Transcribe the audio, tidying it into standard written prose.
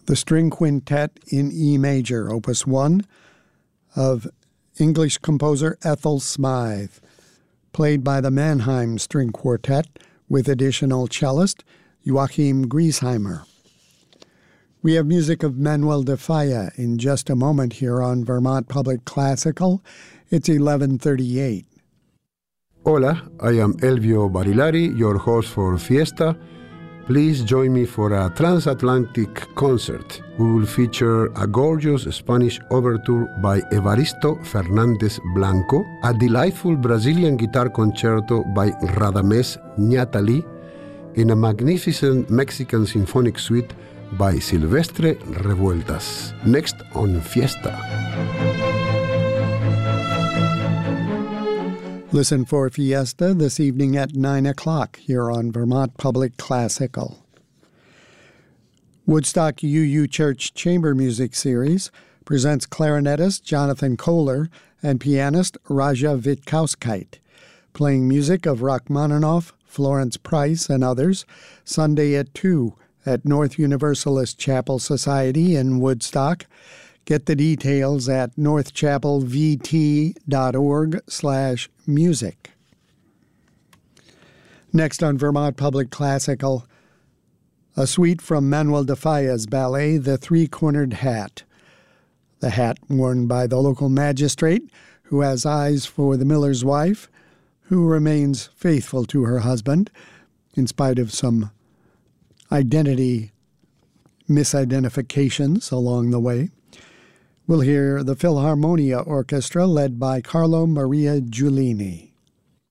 The String Quintet in E Major, Opus 1, of English composer Ethel Smythe, played by the Mannheim String Quartet with additional cellist Joachim Griesheimer. We have music of Manuel de Falla in just a moment here on Vermont Public Classical. It's 11:38. Hola, I am Elvio Barilari, your host for Fiesta. Please join me for a transatlantic concert. We will feature a gorgeous Spanish overture by Evaristo Fernández Blanco, a delightful Brazilian guitar concerto by Radamés Ñatali, and a magnificent Mexican symphonic suite by Silvestre Revueltas. Next on Fiesta. Listen for Fiesta this evening at 9 o'clock here on Vermont Public Classical. Woodstock UU Church Chamber Music Series presents clarinetist Jonathan Kohler and pianist Raja Witkowskite, playing music of Rachmaninoff, Florence Price, and others, Sunday at 2 at North Universalist Chapel Society in Woodstock. Get the details at northchapelvt.org/music. Next on Vermont Public Classical, a suite from Manuel de Falla's ballet, The Three-Cornered Hat. The hat worn by the local magistrate who has eyes for the miller's wife, who remains faithful to her husband in spite of some identity misidentifications along the way. We'll hear the Philharmonia Orchestra led by Carlo Maria Giulini.